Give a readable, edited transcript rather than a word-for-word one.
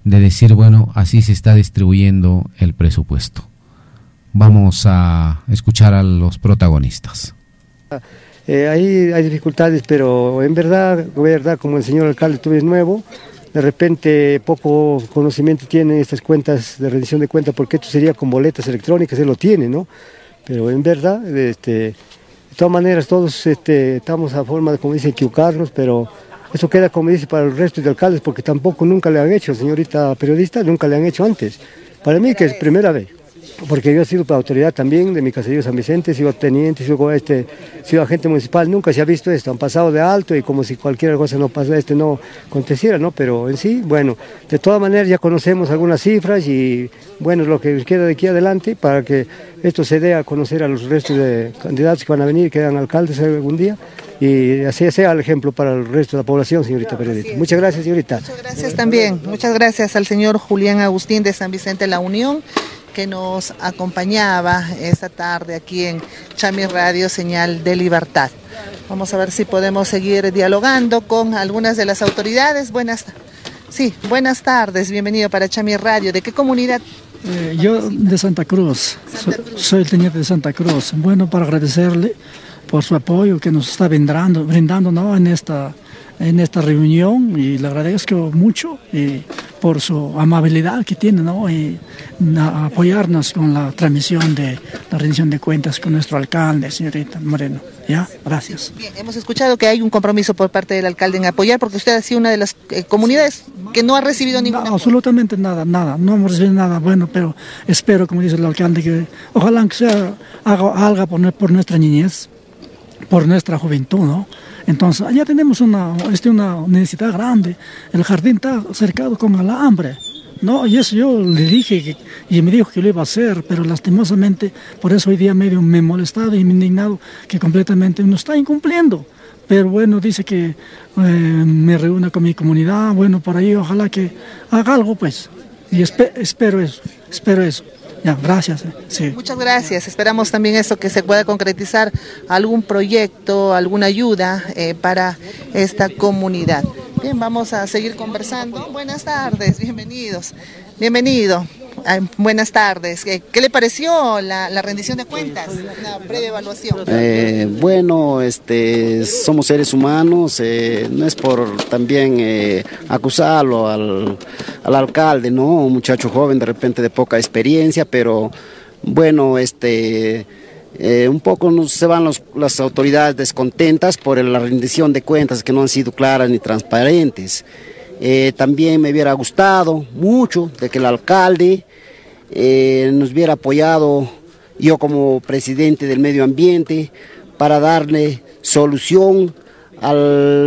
de decir, bueno, así se está distribuyendo el presupuesto. Vamos a escuchar a los protagonistas. Ahí hay dificultades, pero en verdad, como el señor alcalde tú es nuevo, de repente poco conocimiento tiene estas cuentas de rendición de cuentas, porque esto sería con boletas electrónicas, él lo tiene, ¿no? Pero en verdad, de todas maneras, todos estamos a forma de, como dice, equivocarnos, pero eso queda, como dice, para el resto de alcaldes, porque tampoco nunca le han hecho, señorita periodista, nunca le han hecho antes. Para mí que es primera vez, porque yo he sido autoridad también de mi caserío San Vicente, he sido teniente, he sido agente municipal, nunca se ha visto esto, han pasado de alto y como si cualquier cosa no pasara, no aconteciera, ¿no? Pero en sí, bueno, de todas maneras ya conocemos algunas cifras y bueno, lo que queda de aquí adelante para que esto se dé a conocer a los restos de candidatos que van a venir, que sean alcaldes algún día, y así sea el ejemplo para el resto de la población, señorita periodista. Muchas gracias, señorita. Muchas gracias también, muchas gracias al señor Julián Agustín de San Vicente La Unión, que nos acompañaba esta tarde aquí en Chami Radio, Señal de Libertad. Vamos a ver si podemos seguir dialogando con algunas de las autoridades. Buenas tardes, bienvenido para Chami Radio. ¿De qué comunidad? Yo de Santa Cruz, soy el teniente de Santa Cruz. Bueno, para agradecerle por su apoyo que nos está brindando, ¿no? en esta reunión, y le agradezco mucho por su amabilidad que tiene, ¿no? Y apoyarnos con la transmisión de la rendición de cuentas con nuestro alcalde, señorita Moreno. ¿Ya? Gracias. Bien, hemos escuchado que hay un compromiso por parte del alcalde en apoyar, porque usted ha sido una de las comunidades que no ha recibido ningún apoyo. Absolutamente nada, no hemos recibido nada bueno, pero espero, como dice el alcalde, que ojalá que sea haga por nuestra niñez, por nuestra juventud, ¿no? Entonces, allá tenemos una necesidad grande. El jardín está cercado con alambre, ¿no? Y eso yo le dije, y me dijo que lo iba a hacer, pero lastimosamente, por eso hoy día medio me he molestado y me he indignado que completamente no está incumpliendo. Pero bueno, dice que me reúna con mi comunidad, bueno, por ahí ojalá que haga algo, pues. Y espero eso. Ya, gracias. Sí. Muchas gracias. Esperamos también eso, que se pueda concretizar algún proyecto, alguna ayuda para esta comunidad. Bien, vamos a seguir conversando. Buenas tardes, bienvenidos. Bienvenido. Buenas tardes. ¿Qué le pareció la rendición de cuentas? Una breve evaluación. Bueno, somos seres humanos, no es por también acusarlo al alcalde, ¿no? Un muchacho joven de repente de poca experiencia, pero bueno, un poco se van las autoridades descontentas por la rendición de cuentas que no han sido claras ni transparentes. También me hubiera gustado mucho de que el alcalde nos hubiera apoyado, yo como presidente del medio ambiente, para darle solución al